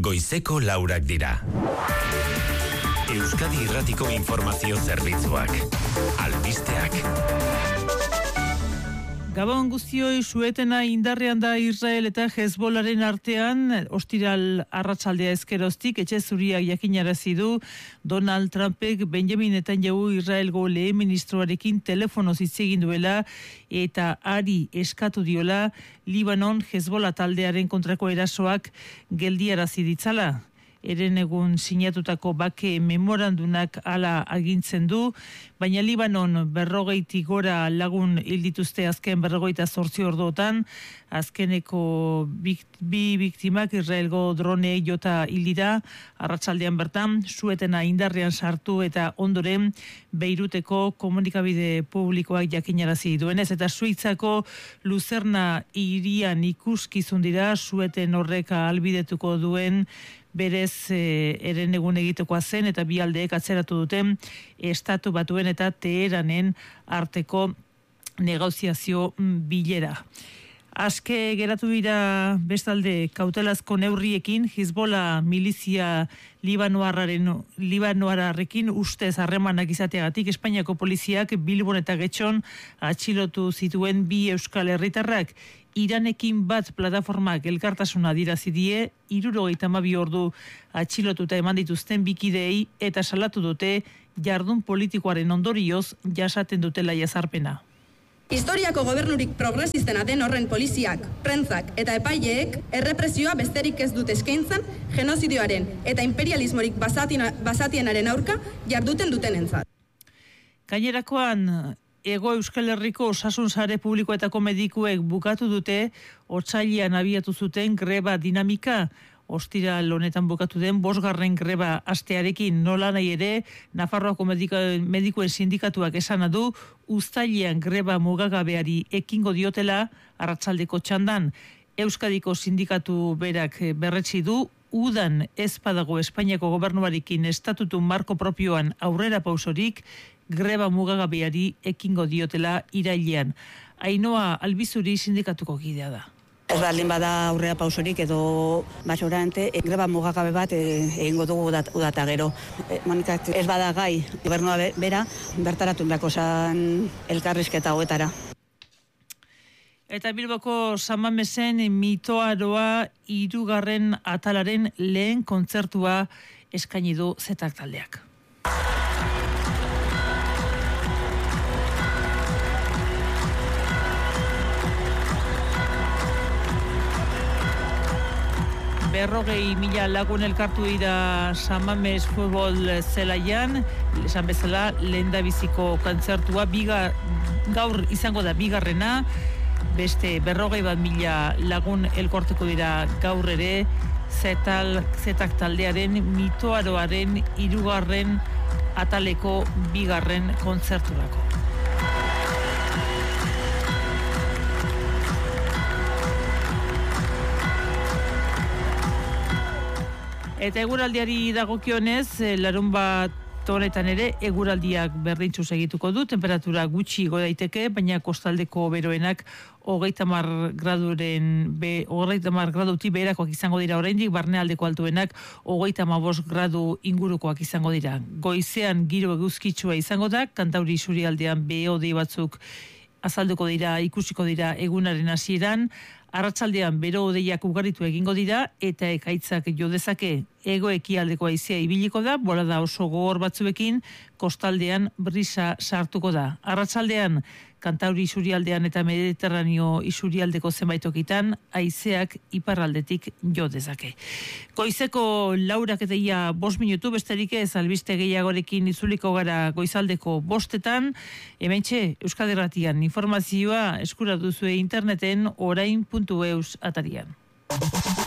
goizeko 4 dira. Euskadi Irratiko Informazio Zerbitzuak. Albisteak. Gabon guztioi, suetena indarrean da Israel eta Hezbollaren artean, ostiral arratsaldea ezkeroztik, etxe zuriak jakinarazi du Donald Trumpek Benjamin Netanyahu Israelgo lehen ministroarekin telefonoz hitz egin duela eta ari eskatu diola Libanon Hezbollah taldearen kontrako erasoak geldiarazi ditzala. Eren egun sinatutako bake memorandunak hala agintzen du, baina Libanon 40 gora lagun hil dituzte azken 48 orduotan, azkeneko bi biktimak Israelgo dronei jota hil dira, arratsaldean bertan, suetena indarrean sartu eta ondoren Beiruteko komunikabide publikoak jakinarazi duenez, eta Suitzako Luzerna hirian ikuskizun dira, sueten horrek ahalbidetuko duen berez eren egun egitekoa zen eta bi aldeek atzeratu duten Estatu Batuen eta Teheranen arteko negoziazio bilera. Aske geratu dira bestalde kautelazko neurriekin Hezbollah milizia Libanoarrarekin ustez harremanak izateagatik Espainiako poliziak Bilbon eta Getxon atxilotu zituen bi euskal herritarrak. Iranekin bat plataformak elkartasuna adierazi die, 72 ordu atxilotuta eman dituzten bikideei eta salatu dute jardun politikoaren ondorioz jasaten dutela jazarpena. Historiako gobernurik progresistena den horren poliziak, prentzak eta epaileek errepresioa besterik ez dute eskaintzen genozidioaren eta imperialismorik basatienaren aurka jarduten dutenentzat. Gainerakoan, Ego Euskal Herriko osasun sare publikoetako medikuek bukatu dute otsailean abiatu zuten greba dinamika. Ostiral honetan bukatu den 5. greba astearekin, nola nahi ere Nafarroako medikuen sindikatuak esana du uztailean greba mugagabeari ekingo diotela arratsaldeko txandan. Euskadiko sindikatu berak berretsi du udan ez badago Espainiako gobernuarekin estatutu marko propioan aurrera pausorik greba mugagabeari ekingo diotela irailean. Ainhoa Albizuri sindikatuko kidea da. Ez baldin bada aurrera pausorik edo basorante greba mugagabe bat egingo dugu udata gero. Monika, ez bada gai gobernua bera bertaratu beharko zan elkarrizketa hoetara. Eta Bilboko San Mamesen mitoaroa 3. atalaren lehen kontzertua eskaini du Zetak taldeak. Berrogei mila lagun elkartu dira San Mames futbol zelaian, esan bezala lehendabiziko kontzertua gaur izango da bigarrena, beste 41.000 lagun elkortuko dira gaur ere Zetak taldearen mitoaroaren 3. ataleko 2. kontzerturako. Eta eguraldiari dagokionez, larunbat honetan ere eguraldiak berdintsu segituko du, temperatura gutxi igo daiteke, baina kostaldeko beroenak 30 gradutik beherakoak izango dira oraindik, barnealdeko altuenak 35 gradu ingurukoak izango dira. Goizean giro eguzkitsua izango da, Kantauri isurialdean behe-hodei batzuk azalduko dira, ikusiko dira egunaren hasieran, arratsaldean bero-hodeiak ugaritu egingo dira eta ekaitzak jo dezake. Hego-ekialdeko haizea ibiliko da, bolada oso gogor batzuekin, kostaldean brisa sartuko da. Arratsaldean Kantauri isurialdean eta Mediterraneo isurialdeko zenbait tokitan haizeak iparraldetik jo dezake. Goizeko 4:05 minutu, besterik ez albiste gehiagorekin itzuliko gara goizaldeko 5:00. Hementxe Euskadi Irratian informazioa eskura duzue interneten orain.eus atarian.